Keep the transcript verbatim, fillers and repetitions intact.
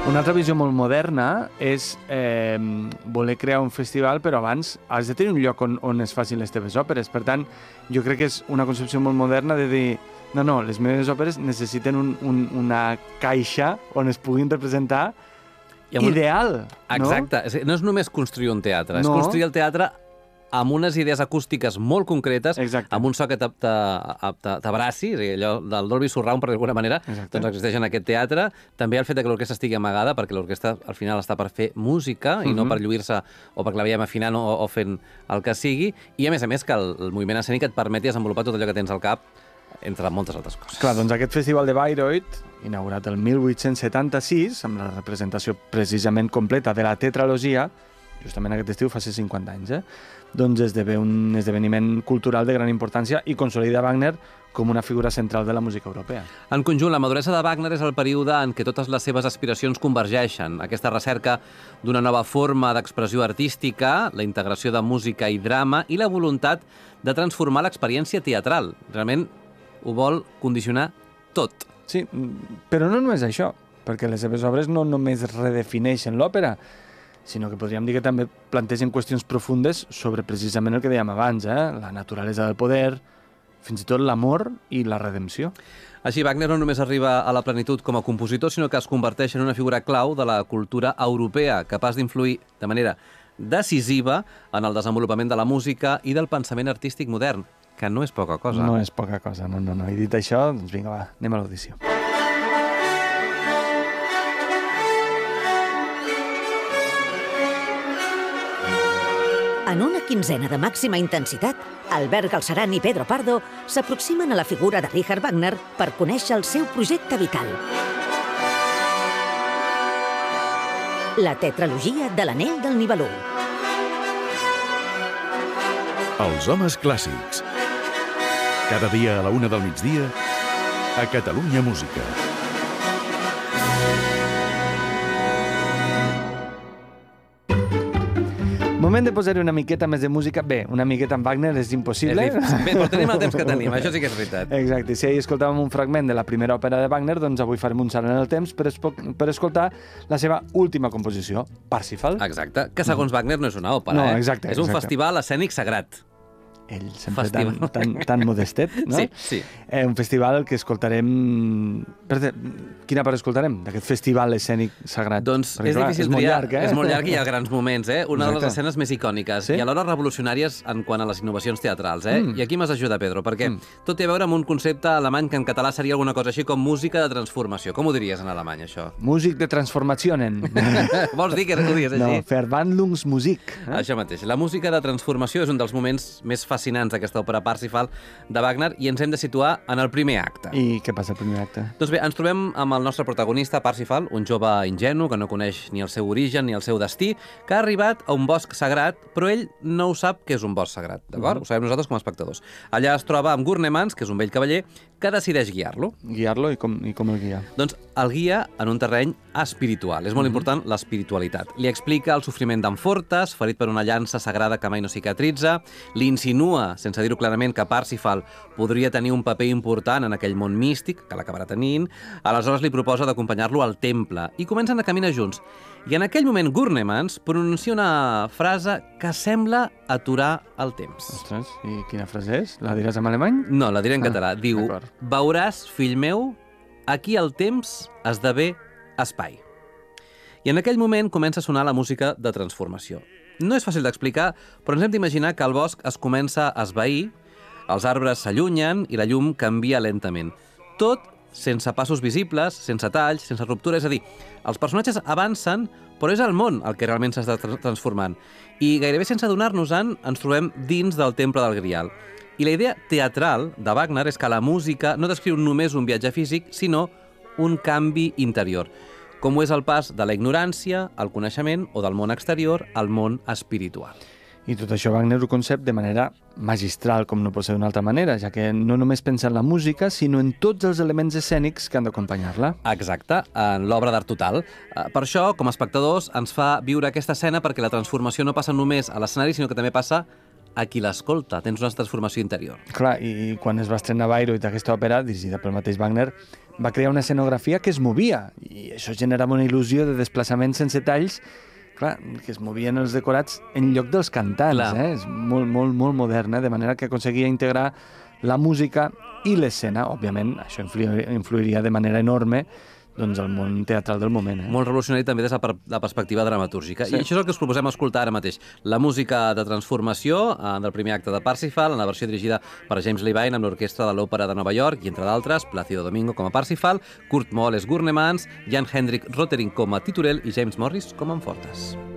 Una altra visió molt moderna és eh, voler crear un festival, però abans has de tenir un lloc on, on es facin les teves òperes. Per tant, jo crec que és una concepció molt moderna de dir no, no, les meves òperes necessiten un, un, una caixa on es puguin representar un... ideal. Exacte. No? No és només construir un teatre, no. És construir el teatre amb unes idees acústiques molt concretes, Exacte. Amb un so que t'abraci, allò del Dolby Surround, per d'alguna manera, Exacte. Doncs existeix en aquest teatre. També el fet que l'orquestra estigui amagada, perquè l'orquestra al final està per fer música uh-huh. i no per lluir-se o perquè la veiem afinant o, o fent el que sigui, i a més a més que el, el moviment escènic et permeti desenvolupar tot allò que tens al cap, entre moltes altres coses. Clar, doncs aquest festival de Bayreuth, inaugurat el mil vuit-cents setanta-sis, amb la representació precisament completa de la tetralogia, justament aquest estiu fa cinquanta anys, eh? Doncs esdevé un esdeveniment cultural de gran importància i consolida Wagner com una figura central de la música europea. En conjunt, la maduresa de Wagner és el període en què totes les seves aspiracions convergeixen. Aquesta recerca d'una nova forma d'expressió artística, la integració de música i drama i la voluntat de transformar l'experiència teatral. Realment ho vol condicionar tot. Sí, però no només això, perquè les seves obres no només redefineixen l'òpera, sinó que podríem dir que també plantegen qüestions profundes sobre precisament el que dèiem abans, eh? La naturalesa del poder, fins i tot l'amor i la redempció. Així, Wagner no només arriba a la plenitud com a compositor, sinó que es converteix en una figura clau de la cultura europea, capaç d'influir de manera decisiva en el desenvolupament de la música i del pensament artístic modern, que no és poca cosa. No és poca cosa, no, no, no. I dit això, doncs vinga, va, anem a l'audició. En una quinzena de màxima intensitat, Albert Galceran i Pedro Pardo s'aproximen a la figura de Richard Wagner per conèixer el seu projecte vital. La tetralogia de l'Anell del Nibelú. Els homes clàssics. Cada dia a la una del migdia, a Catalunya Música. Moment de posar-hi una miqueta més de música. Bé, una miqueta en Wagner és impossible. És Bé, però tenim el temps que tenim, això sí que és veritat. Exacte, si ahir escoltàvem un fragment de la primera òpera de Wagner, doncs avui farem un salt en el temps per, per escoltar la seva última composició, Parsifal. Exacte, que segons Wagner no és una òpera, no, eh? Exacte, és un exacte. festival escènic sagrat. Ell sempre tan, tan, tan modestet, no? Sí, sí. Eh, un festival que escoltarem... Per de... Quina part escoltarem d'aquest festival escènic sagrat? Doncs Perquè, és clar, difícil és molt triar. llarg, eh? És molt llarg i hi ha grans moments, eh? Una Exacte. de les escenes més icòniques Sí? i alhora revolucionàries en quant a les innovacions teatrals, eh? Mm. I aquí m'has d'ajuda, Pedro, perquè Mm. tot té a veure amb un concepte alemany que en català seria alguna cosa així com música de transformació. Com ho diries en alemany, això? Músic de Transformationen. Vols dir que ho digues No, així? Verwandlungsmusik. Eh? Això mateix. La música de transformació és un dels moments més fascinants d'aquesta òpera Parsifal de Wagner i ens hem de situar en el primer acte. I què passa al primer acte? Doncs bé, ens trobem amb el nostre protagonista, Parsifal, un jove ingenu que no coneix ni el seu origen ni el seu destí, que ha arribat a un bosc sagrat, però ell no ho sap que és un bosc sagrat, d'acord? Uh -huh. Ho sabem nosaltres com a espectadors. Allà es troba amb Gurnemans, que és un vell cavaller, que decideix guiar-lo. Guiar-lo i com, i com el guia? Doncs el guia en un terreny espiritual. És molt Uh-huh. important l'espiritualitat. Li explica el sofriment d'en Fortes, ferit per una llança sagrada que mai no cicatritza, li insinua, sense dir-ho clarament, que Parsifal podria tenir un paper important en aquell món místic, que l'acabarà tenint. Aleshores li proposa d'acompanyar-lo al temple i comencen a caminar junts. I en aquell moment Gurnemans pronuncia una frase que sembla aturar el temps. Ostres, i quina frase és? La diràs en alemany? No, la diré en català. Ah, Diu, d'acord. veuràs, fill meu, aquí el temps esdevé espai. I en aquell moment comença a sonar la música de transformació. No és fàcil d'explicar, però ens hem d'imaginar que el bosc es comença a esvair, els arbres s'allunyen i la llum canvia lentament. Tot sense passos visibles, sense talls, sense ruptura. És a dir, els personatges avancen, però és el món el que realment s'està tra- transformant. I gairebé sense adonar-nos-en ens trobem dins del temple del Grial. I la idea teatral de Wagner és que la música no descriu només un viatge físic, sinó un canvi interior, com ho és el pas de la ignorància al coneixement o del món exterior al món espiritual. I tot això Wagner ho concep de manera magistral, com no pot ser d'una altra manera, ja que no només pensa en la música, sinó en tots els elements escènics que han d'acompanyar-la. Exacte, en l'obra d'art total. Eh, Per això, com a espectadors, ens fa viure aquesta escena perquè la transformació no passa només a l'escenari, sinó que també passa a qui l'escolta. Tens una transformació interior. Clar, i quan es va estrenar Bayreuth, aquesta òpera, dirigida pel mateix Wagner, va crear una escenografia que es movia, i això generava una il·lusió de desplaçament sense talls, clar, que es movien els decorats en lloc dels cantants, eh? És molt, molt, molt moderna, de manera que aconseguia integrar la música i l'escena. Òbviament, això influiria de manera enorme doncs, el món teatral del moment. Eh? Molt revolucionari també des de la, la perspectiva dramatúrgica. Sí. I això és el que us proposem escoltar ara mateix. La música de transformació eh, del primer acte de Parsifal, en la versió dirigida per James Levine amb l'Orquestra de l'Òpera de Nova York i, entre d'altres, Plácido Domingo com a Parsifal, Kurt Moles Gurnemans, Jan Hendrik Rotering com a Titurel i James Morris com a Amfortas.